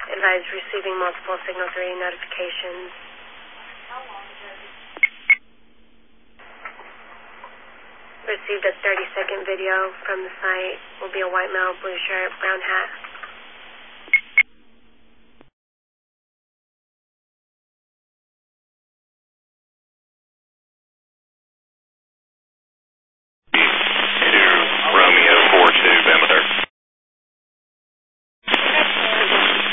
Advise receiving multiple Signal 3 notifications. Received a 30-second video from the site. Will be a white male, blue shirt, brown hat.